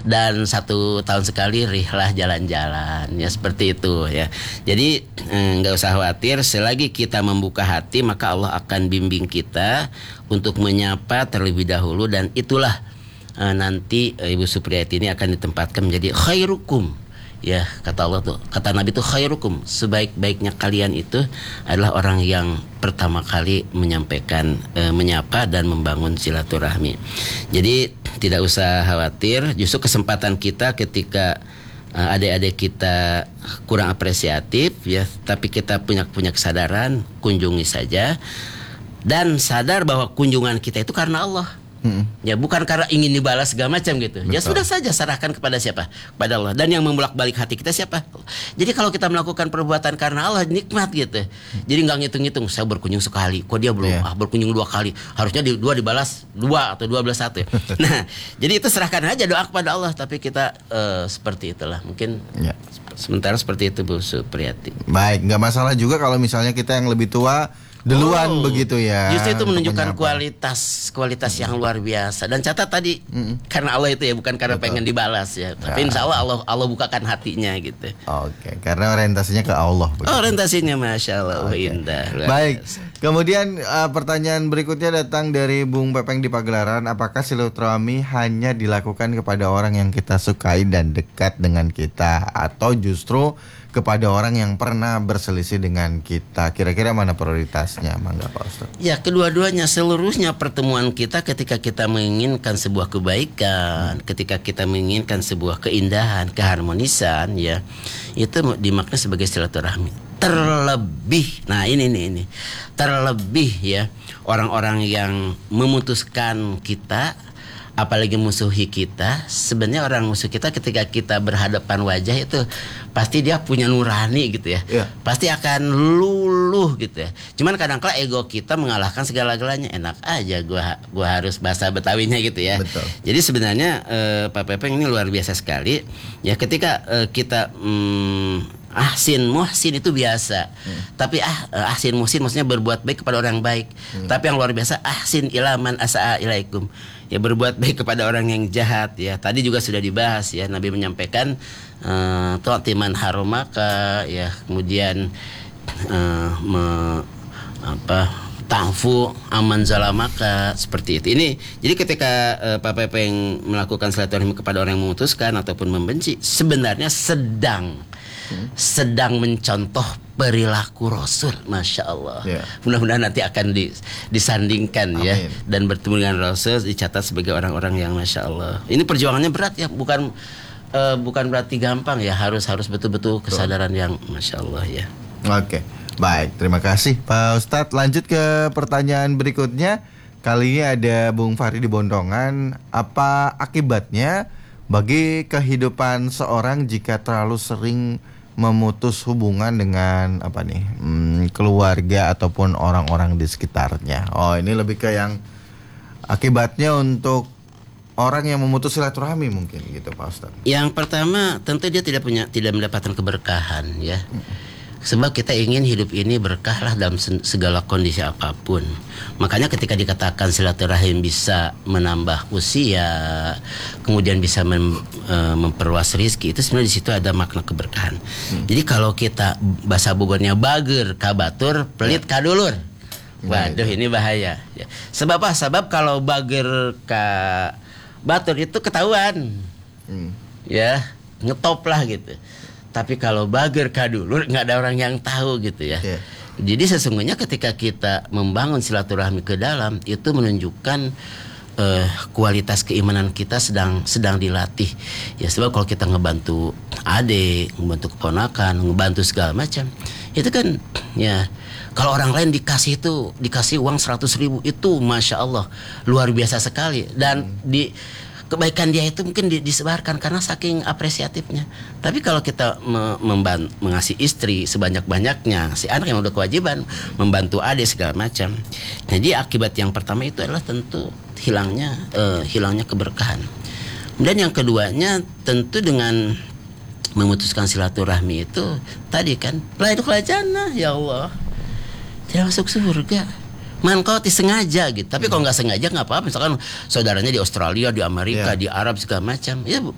Dan 1 tahun sekali rihlah jalan-jalan, ya seperti itu ya. Jadi nggak usah khawatir, selagi kita membuka hati maka Allah akan bimbing kita untuk menyapa terlebih dahulu, dan itulah nanti Ibu Supriyati ini akan ditempatkan menjadi khairukum. Ya, kata Allah tuh, kata Nabi tuh khairukum, sebaik-baiknya kalian itu adalah orang yang pertama kali menyampaikan, menyapa dan membangun silaturahmi. Jadi tidak usah khawatir, justru kesempatan kita ketika adik-adik kita kurang apresiatif ya, tapi kita punya kesadaran, kunjungi saja dan sadar bahwa kunjungan kita itu karena Allah. Ya, bukan karena ingin dibalas segala macam gitu. Betul. Ya sudah saja, serahkan kepada siapa? Kepada Allah. Dan yang membolak-balik hati kita siapa? Jadi kalau kita melakukan perbuatan karena Allah, nikmat gitu. Jadi nggak ngitung-ngitung, saya berkunjung sekali, kok dia belum berkunjung 2 kali. Harusnya 2 dibalas 2 atau 12-1. Nah, jadi itu serahkan aja, doa kepada Allah. Tapi kita seperti itulah. Mungkin sementara seperti itu Bu Supriyati. Baik, nggak masalah juga kalau misalnya kita yang lebih tua duluan begitu ya. Justru itu menunjukkan kualitas yang luar biasa. Dan catat tadi karena Allah itu ya, bukan karena pengen dibalas ya. Tapi insya Allah bukakan hatinya gitu. Oke, karena orientasinya ke Allah. Orientasinya masya Allah, indah. Baik. Kemudian pertanyaan berikutnya datang dari Bung Pepeng di Pagelaran. Apakah silaturahmi hanya dilakukan kepada orang yang kita sukai dan dekat dengan kita, atau justru kepada orang yang pernah berselisih dengan kita? Kira-kira mana prioritasnya, Mangga Pak Ustadz? Ya, kedua-duanya, seluruhnya pertemuan kita ketika kita menginginkan sebuah kebaikan, ketika kita menginginkan sebuah keindahan, keharmonisan ya, itu dimaknai sebagai silaturahmi. Terlebih, nah ini terlebih ya, orang-orang yang memutuskan kita, apalagi musuhi kita. Sebenarnya orang musuh kita ketika kita berhadapan wajah itu pasti dia punya nurani gitu ya, pasti akan luluh gitu ya. Cuman kadang-kala ego kita mengalahkan segala-galanya. Enak aja gua harus bahasa Betawinya gitu ya. Betul. Jadi sebenarnya Pak Pepeng ini luar biasa sekali ya, ketika kita ahsin muhsin itu biasa. Tapi ahsin muhsin maksudnya berbuat baik kepada orang baik. Tapi yang luar biasa ahsin ilaman asa'a ilaikum. Ya, berbuat baik kepada orang yang jahat ya. Tadi juga sudah dibahas ya, Nabi menyampaikan tu'timan harumaka ya, kemudian ta'fu aman zalamaka, seperti itu. Ini jadi ketika Pak Pepeng melakukan silaturahmi kepada orang yang memutuskan ataupun membenci, sebenarnya sedang mencontoh perilaku Rasul, masya Allah. Mudah-mudahan nanti akan disandingkan. Amin. Ya, dan bertemu dengan Rasul dicatat sebagai orang-orang yang masya Allah. Ini perjuangannya berat ya, bukan berarti gampang ya, harus betul-betul kesadaran yang masya Allah ya. Oke, baik, terima kasih Pak Ustadz. Lanjut ke pertanyaan berikutnya. Kali ini ada Bung Fahri di Bondongan. Apa akibatnya bagi kehidupan seorang jika terlalu sering memutus hubungan dengan keluarga ataupun orang-orang di sekitarnya? Oh, ini lebih ke yang akibatnya untuk orang yang memutus silaturahmi mungkin gitu Pak Ustadz. Yang pertama tentu dia tidak mendapatkan keberkahan ya. Sebab kita ingin hidup ini berkahlah dalam segala kondisi apapun. Makanya ketika dikatakan silaturahim bisa menambah usia, kemudian bisa memperluas rezeki, itu sebenarnya di situ ada makna keberkahan. Jadi kalau kita bahasa Bogornya bager kabatur, pelit kadulur. Waduh, ini bahaya. Ya. Sebab apa? Sebab kalau bager kabatur itu ketahuan. Ya, ngetop lah gitu. Tapi kalau bager kadulur nggak ada orang yang tahu gitu ya. Jadi sesungguhnya ketika kita membangun silaturahmi ke dalam, itu menunjukkan kualitas keimanan kita sedang dilatih. Ya, sebab kalau kita ngebantu adik, ngebantu keponakan, ngebantu segala macam, itu kan ya, kalau orang lain dikasih uang 100.000 itu masya Allah luar biasa sekali. Dan kebaikan dia itu mungkin disebarkan karena saking apresiatifnya. Tapi kalau kita mengasihi istri sebanyak-banyaknya, si anak yang udah kewajiban membantu adik segala macam. Jadi akibat yang pertama itu adalah tentu hilangnya keberkahan. Dan yang keduanya tentu dengan memutuskan silaturahmi itu tadi kan, la yadkhulul jannah, ya Allah, tidak masuk surga. Kau sengaja gitu. Tapi kalau nggak sengaja nggak apa-apa. Misalkan saudaranya di Australia, di Amerika, di Arab segala macam, ya